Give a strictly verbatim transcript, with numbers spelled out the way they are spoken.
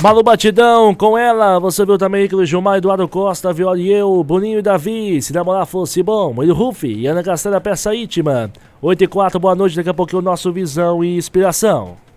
Malu Batidão, com ela, você viu também que o Gilmar, Eduardo Costa, Viola e eu, Boninho e Davi, Se Namorar Fosse Bom, Ele Rufi e Ana Castela, Peça Íntima. oito e quatro, boa noite, daqui a pouquinho o nosso Visão e Inspiração.